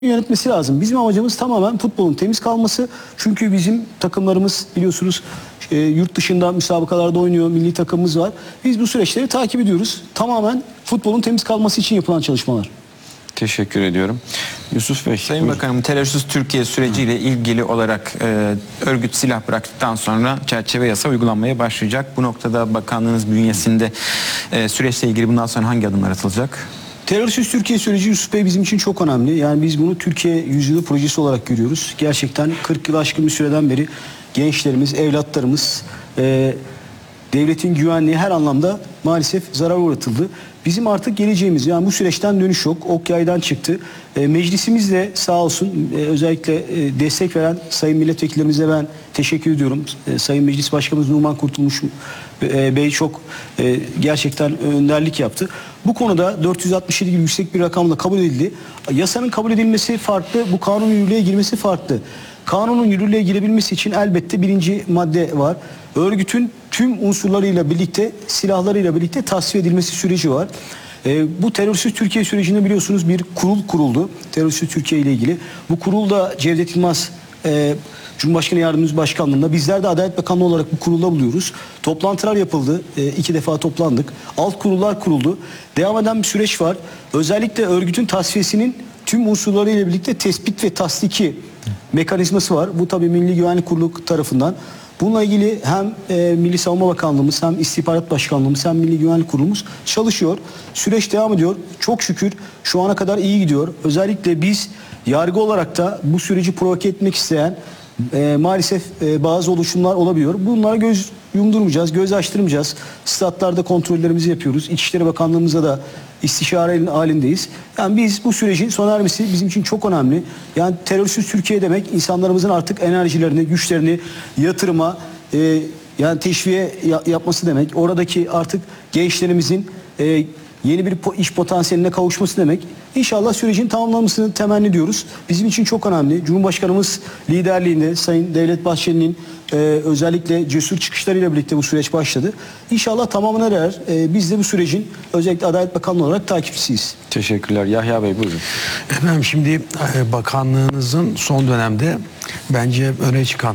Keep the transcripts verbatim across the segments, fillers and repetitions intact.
yönetmesi lazım. Bizim amacımız tamamen futbolun temiz kalması. Çünkü bizim takımlarımız biliyorsunuz e, yurt dışında müsabakalarda oynuyor. Milli takımımız var. Biz bu süreçleri takip ediyoruz. Tamamen futbolun temiz kalması için yapılan çalışmalar. Teşekkür ediyorum. Yusuf Bey. Sayın buyurun. Bakanım, terörsüz Türkiye süreciyle ilgili olarak e, örgüt silah bıraktıktan sonra çerçeve yasa uygulanmaya başlayacak. Bu noktada bakanlığınız bünyesinde e, süreçle ilgili bundan sonra hangi adımlar atılacak? Terörsüz Türkiye süreci Yusuf Bey bizim için çok önemli. Yani biz bunu Türkiye yüzyılı projesi olarak görüyoruz. Gerçekten kırk yıl aşkın bir süreden beri gençlerimiz, evlatlarımız, e, devletin güvenliği her anlamda maalesef zarar uğratıldı. Bizim artık geleceğimiz, yani bu süreçten dönüş yok. Ok yaydan çıktı. E, meclisimiz de sağ olsun e, özellikle e, destek veren sayın milletvekillerimize ben teşekkür ediyorum. E, sayın Meclis Başkanımız Numan Kurtulmuş e, Bey çok e, gerçekten önderlik yaptı. Bu konuda dört yüz altmış yedi gibi yüksek bir rakamla kabul edildi. Yasanın kabul edilmesi farklı, bu kanunun yürürlüğe girmesi farklı. Kanunun yürürlüğe girebilmesi için elbette birinci madde var. Örgütün tüm unsurlarıyla birlikte, silahlarıyla birlikte tasfiye edilmesi süreci var. E, bu terörsüz Türkiye sürecinde biliyorsunuz bir kurul kuruldu. Terörsüz Türkiye ile ilgili. Bu kurulda Cevdet Yılmaz e, Cumhurbaşkanı Yardımcısı Başkanlığı'nda, bizler de Adalet Bakanlığı olarak bu kurulda buluyoruz. Toplantılar yapıldı. E, iki defa toplandık. Alt kurullar kuruldu. Devam eden bir süreç var. Özellikle örgütün tasfiyesinin tüm unsurlarıyla birlikte tespit ve tasdiki mekanizması var. Bu tabii Milli Güvenlik Kurulu tarafından. Bununla ilgili hem e, Milli Savunma Bakanlığımız, hem İstihbarat Başkanlığımız, hem Milli Güvenlik Kurulumuz çalışıyor. Süreç devam ediyor. Çok şükür şu ana kadar iyi gidiyor. Özellikle biz yargı olarak da bu süreci provoke etmek isteyen e, maalesef e, bazı oluşumlar olabiliyor. Bunlara göz yumdurmayacağız, göz açtırmayacağız. Statlarda kontrollerimizi yapıyoruz. İçişleri Bakanlığımıza da istişare halindeyiz. Yani biz bu sürecin sona ermesi bizim için çok önemli. Yani terörsüz Türkiye demek insanlarımızın artık enerjilerini, güçlerini yatırıma, e, yani teşviğe ya, yapması demek. Oradaki artık gençlerimizin e, yeni bir iş potansiyeline kavuşması demek. İnşallah sürecin tamamlanmasını temenni ediyoruz. Bizim için çok önemli. Cumhurbaşkanımız liderliğinde Sayın Devlet Bahçeli'nin e, özellikle cesur çıkışlarıyla birlikte bu süreç başladı. İnşallah tamamına erer. E, biz de bu sürecin özellikle Adalet Bakanlığı olarak takipçisiyiz. Teşekkürler. Yahya Bey buyurun. Efendim şimdi bakanlığınızın son dönemde bence öne çıkan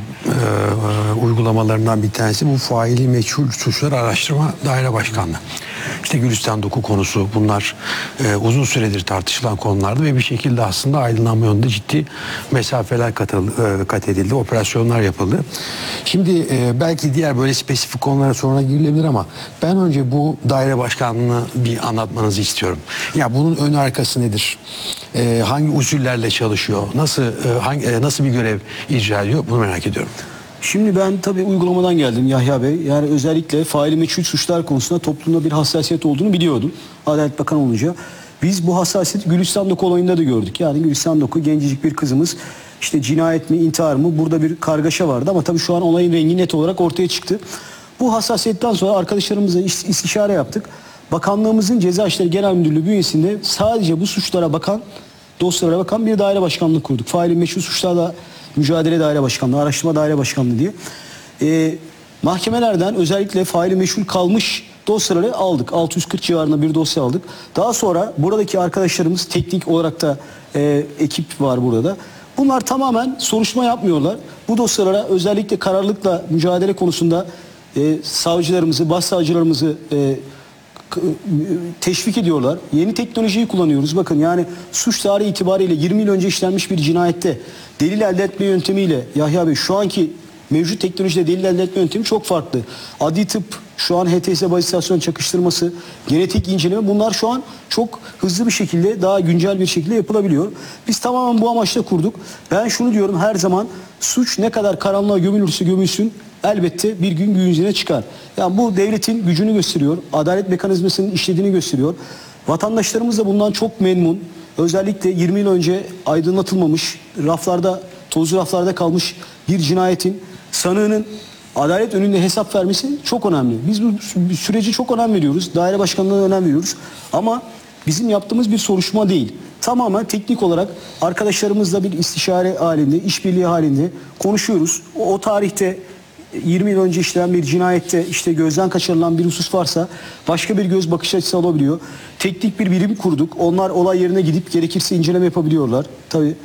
e, uygulamalarından bir tanesi bu faili meçhul suçlar araştırma daire başkanlığı. İşte Gülistan Doku konusu, bunlar e, uzun süredir tartışılan konulardı ve bir şekilde aslında aydınlanma yolunda ciddi mesafeler katıl, e, kat edildi, operasyonlar yapıldı. Şimdi e, belki diğer böyle spesifik konulara sonra girilebilir ama ben önce bu daire başkanlığını bir anlatmanızı istiyorum. Ya bunun ön arkası nedir? E, hangi usullerle çalışıyor? Nasıl e, hangi, e, nasıl bir görev icra ediyor? Bunu merak ediyorum. Şimdi ben tabii uygulamadan geldim Yahya Bey. Yani özellikle faili meçhul suçlar konusunda toplumda bir hassasiyet olduğunu biliyordum. Adalet Bakanı olunca. Biz bu hassasiyeti Gülistan Doku olayında da gördük. Yani Gülistan Doku gencecik bir kızımız, işte cinayet mi, intihar mı, burada bir kargaşa vardı ama tabii şu an olayın rengi net olarak ortaya çıktı. Bu hassasiyetten sonra arkadaşlarımızla istişare yaptık. Bakanlığımızın Ceza İşleri Genel Müdürlüğü bünyesinde sadece bu suçlara bakan, dosyalara bakan bir daire başkanlığı kurduk. Faili meçhul suçlarla Mücadele Daire Başkanlığı, Araştırma Daire Başkanlığı diye. Ee, mahkemelerden özellikle faili meşhul kalmış dosyaları aldık. altı yüz kırk civarında bir dosya aldık. Daha sonra buradaki arkadaşlarımız, teknik olarak da e, ekip var burada. Bunlar tamamen soruşturma yapmıyorlar. Bu dosyalara özellikle kararlılıkla mücadele konusunda e, savcılarımızı, başsavcılarımızı e, teşvik ediyorlar. Yeni teknolojiyi kullanıyoruz. Bakın yani suç tarihi itibariyle yirmi yıl önce işlenmiş bir cinayette delil elde etme yöntemiyle Yahya Bey şu anki mevcut teknolojide delil elde etme yöntemi çok farklı. Adli tıp, şu an H T S bazistasyon çakıştırması, genetik inceleme, bunlar şu an çok hızlı bir şekilde, daha güncel bir şekilde yapılabiliyor. Biz tamamen bu amaçla kurduk. Ben şunu diyorum her zaman, suç ne kadar karanlığa gömülürse gömülsün elbette bir gün gün yüzüne çıkar. Yani bu devletin gücünü gösteriyor. Adalet mekanizmasının işlediğini gösteriyor. Vatandaşlarımız da bundan çok memnun. Özellikle yirmi yıl önce aydınlatılmamış, raflarda, tozlu raflarda kalmış bir cinayetin sanığının adalet önünde hesap vermesi çok önemli. Biz bu süreci çok önem veriyoruz. Daire başkanlığına önem veriyoruz. Ama bizim yaptığımız bir soruşturma değil. Tamamen teknik olarak arkadaşlarımızla bir istişare halinde, işbirliği halinde konuşuyoruz. O, o tarihte yirmi yıl önce işlenen bir cinayette işte gözden kaçırılan bir husus varsa başka bir göz bakış açısı alabiliyor. Teknik bir birim kurduk. Onlar olay yerine gidip gerekirse inceleme yapabiliyorlar. Tabii